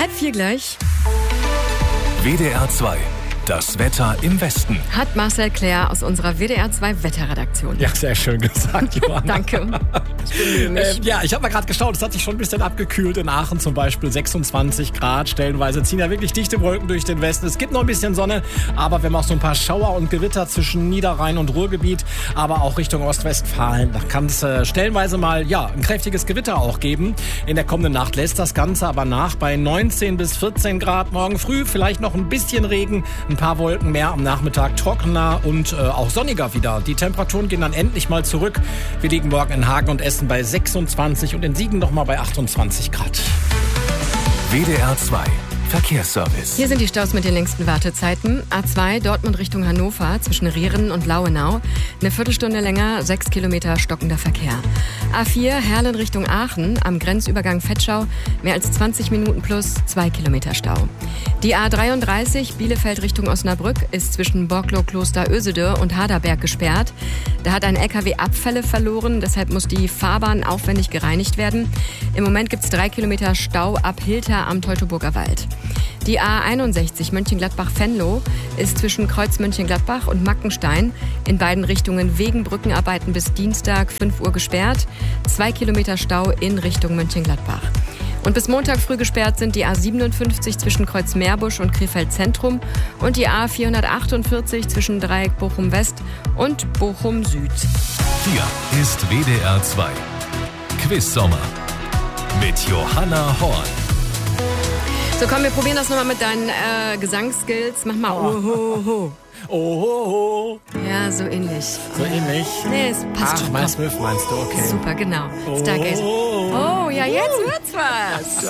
3:30 gleich. WDR 2. Das Wetter im Westen. Hat Marcel Claire aus unserer WDR 2 Wetterredaktion. Ja, sehr schön gesagt, Johanna. Danke. Ich habe mal gerade geschaut, es hat sich schon ein bisschen abgekühlt. In Aachen zum Beispiel 26 Grad. Stellenweise ziehen ja wirklich dichte Wolken durch den Westen. Es gibt noch ein bisschen Sonne, aber wir haben auch so ein paar Schauer und Gewitter zwischen Niederrhein und Ruhrgebiet, aber auch Richtung Ostwestfalen. Da kann es stellenweise mal ein kräftiges Gewitter auch geben. In der kommenden Nacht lässt das Ganze aber nach bei 19 bis 14 Grad. Morgen früh vielleicht noch ein bisschen Regen, ein paar Wolken mehr, am Nachmittag trockener und auch sonniger wieder. Die Temperaturen gehen dann endlich mal zurück. Wir liegen morgen in Hagen und Essen bei 26 und in Siegen noch mal bei 28 Grad. WDR 2. Verkehrsservice. Hier sind die Staus mit den längsten Wartezeiten. A2 Dortmund Richtung Hannover zwischen Rehren und Lauenau. Eine Viertelstunde länger, 6 Kilometer stockender Verkehr. A4 Herlen Richtung Aachen am Grenzübergang Vetschau. Mehr als 20 Minuten plus 2 Kilometer Stau. Die A33 Bielefeld Richtung Osnabrück ist zwischen Borklow-Kloster Ösede und Haderberg gesperrt. Da hat ein LKW Abfälle verloren, deshalb muss die Fahrbahn aufwendig gereinigt werden. Im Moment gibt es 3 Kilometer Stau ab Hilter am Teutoburger Wald. Die A61 Mönchengladbach-Venlo ist zwischen Kreuz Mönchengladbach und Mackenstein in beiden Richtungen wegen Brückenarbeiten bis Dienstag 5 Uhr gesperrt. 2 Kilometer Stau in Richtung Mönchengladbach. Und bis Montag früh gesperrt sind die A57 zwischen Kreuz-Meerbusch und Krefeld Zentrum und die A448 zwischen Dreieck Bochum-West und Bochum-Süd. Hier ist WDR 2. Quiz-Sommer mit Johanna Horn. So, komm, wir probieren das nochmal mit deinen Gesangsskills. Mach mal Ohoho. Ohoho. Ja, so ähnlich. So ähnlich? Nee, es passt schon. Miles Smith meinst du, okay. Super, genau. Stargazer. Oh, ja, jetzt wird's was.